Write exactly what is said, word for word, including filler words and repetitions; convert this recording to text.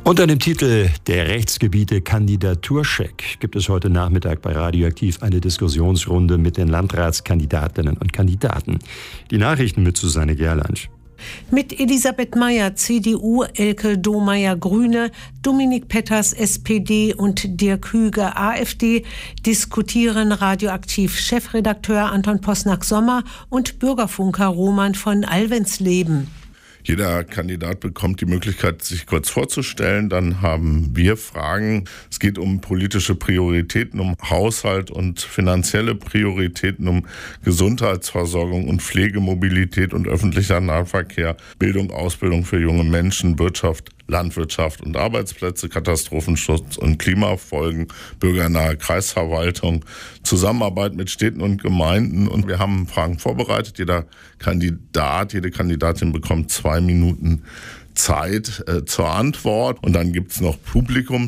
Unter dem Titel Der Rechtsgebiete Kandidaturcheck gibt es heute Nachmittag bei Radioaktiv eine Diskussionsrunde mit den Landratskandidatinnen und Kandidaten. Die Nachrichten mit Susanne Gerland. Mit Elisabeth Meyer, C D U, Elke Domeyer, Grüne, Dominik Petters, S P D und Dirk Hüger, A f D, diskutieren Radioaktiv-Chefredakteur Anton Posnack-Sommer und Bürgerfunker Roman von Alvensleben. Jeder Kandidat bekommt die Möglichkeit, sich kurz vorzustellen. Dann haben wir Fragen. Es geht um politische Prioritäten, um Haushalt und finanzielle Prioritäten, um Gesundheitsversorgung und Pflegemobilität und öffentlicher Nahverkehr, Bildung, Ausbildung für junge Menschen, Wirtschaft, Landwirtschaft und Arbeitsplätze, Katastrophenschutz und Klimafolgen, bürgernahe Kreisverwaltung, Zusammenarbeit mit Städten und Gemeinden. Und wir haben Fragen vorbereitet. Jeder Kandidat, jede Kandidatin bekommt zwei Minuten Zeit äh, zur Antwort. Und dann gibt's noch Publikum.